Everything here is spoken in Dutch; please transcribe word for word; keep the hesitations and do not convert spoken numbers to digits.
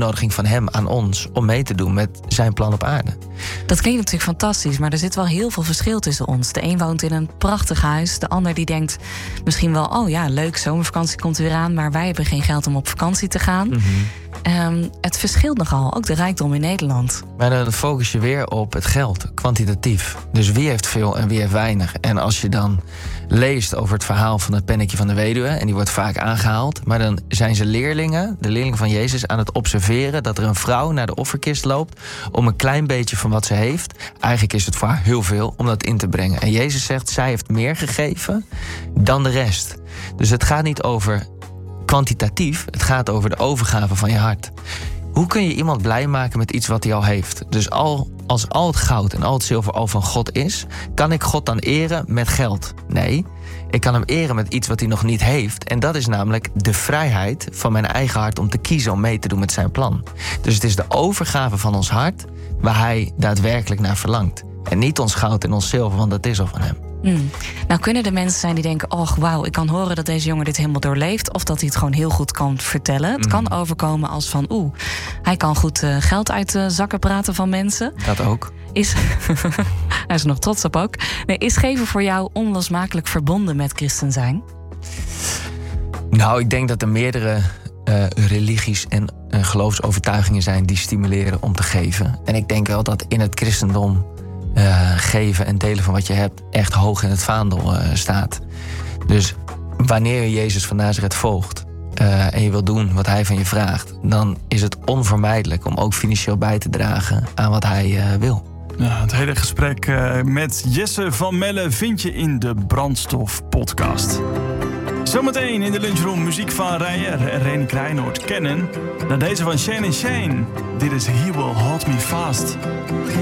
uitnodiging van hem aan ons om mee te doen met zijn plan op aarde. Dat klinkt natuurlijk fantastisch, maar er zit wel heel veel verschil tussen ons. De een woont in een prachtig huis, de ander die denkt misschien wel, oh ja, leuk, zomervakantie komt er weer aan, maar wij hebben geen geld om op vakantie te gaan. Mm-hmm. Um, het verschilt nogal, ook de rijkdom in Nederland. Maar dan focus je weer op het geld, kwantitatief. Dus wie heeft veel en wie heeft weinig. En als je dan leest over het verhaal van het pennetje van de weduwe, en die wordt vaak aangehaald, maar dan zijn ze leerlingen, de leerlingen van Jezus, aan het observeren dat er een vrouw naar de offerkist loopt om een klein beetje van wat ze heeft. Eigenlijk is het voor haar heel veel om dat in te brengen. En Jezus zegt, zij heeft meer gegeven dan de rest. Dus het gaat niet over kwantitatief, het gaat over de overgave van je hart. Hoe kun je iemand blij maken met iets wat hij al heeft? Dus al, als al het goud en al het zilver al van God is, kan ik God dan eren met geld? Nee, ik kan hem eren met iets wat hij nog niet heeft. En dat is namelijk de vrijheid van mijn eigen hart om te kiezen om mee te doen met zijn plan. Dus het is de overgave van ons hart waar hij daadwerkelijk naar verlangt. En niet ons goud en ons zilver, want dat is al van hem. Mm. Nou kunnen er mensen zijn die denken, oh wauw, ik kan horen dat deze jongen dit helemaal doorleeft, of dat hij het gewoon heel goed kan vertellen. Het mm. kan overkomen als van, oeh, hij kan goed uh, geld uit de zakken praten van mensen. Dat ook. Is, hij is er nog trots op ook. Nee, is geven voor jou onlosmakelijk verbonden met christen zijn? Nou, ik denk dat er meerdere uh, religies en uh, geloofsovertuigingen zijn die stimuleren om te geven. En ik denk wel dat in het christendom Uh, geven en delen van wat je hebt echt hoog in het vaandel uh, staat. Dus wanneer je Jezus van Nazareth volgt uh, en je wil doen wat hij van je vraagt, dan is het onvermijdelijk om ook financieel bij te dragen aan wat hij uh, wil. Ja, het hele gesprek uh, met Jesse van Melle vind je in de Brandstof podcast. Zometeen in de lunchroom muziek van Rijer en Reni Krijnoord kennen. Naar deze van Shane and Shane. Dit is He Will Hold Me Fast.